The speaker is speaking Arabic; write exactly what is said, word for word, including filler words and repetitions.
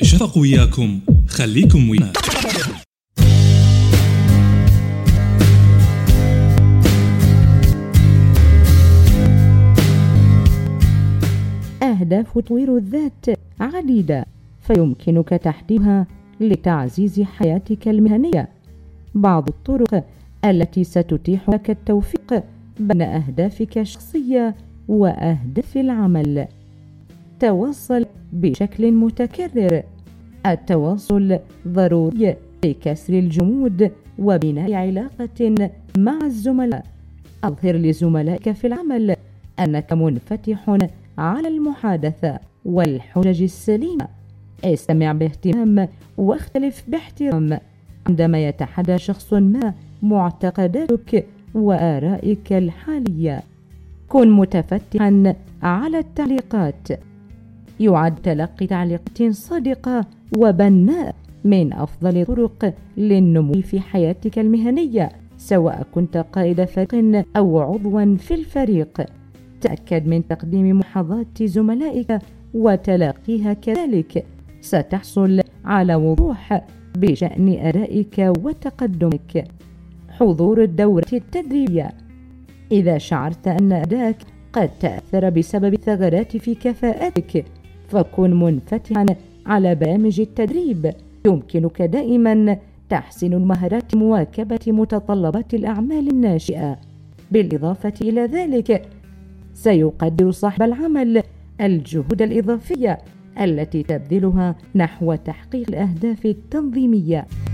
شفق وياكم، خليكم ويانا. أهداف تطوير الذات عديدة، فيمكنك تحديدها لتعزيز حياتك المهنية. بعض الطرق التي ستتيح لك التوفيق بين أهدافك الشخصية وأهداف العمل: تواصل بشكل متكرر. التواصل ضروري لكسر الجمود وبناء علاقة مع الزملاء. أظهر لزملائك في العمل أنك منفتح على المحادثة والحجج السليمة. استمع باهتمام واختلف باحترام عندما يتحدى شخص ما معتقداتك وآرائك الحالية. كن متفتحا على التعليقات. يعد تلقي تعليقات صادقة وبناء من أفضل الطرق للنمو في حياتك المهنية، سواء كنت قائد فريق أو عضوا في الفريق. تأكد من تقديم ملاحظات زملائك وتلاقيها، كذلك ستحصل على وضوح بشأن آرائك وتقدمك. حضور الدورة التدريبية. إذا شعرت أن أداءك قد تأثر بسبب ثغرات في كفاءتك، فكن منفتحا على برامج التدريب. يمكنك دائما تحسين المهارات مواكبة متطلبات الأعمال الناشئة. بالإضافة إلى ذلك، سيقدر صاحب العمل الجهود الإضافية التي تبذلها نحو تحقيق الأهداف التنظيمية.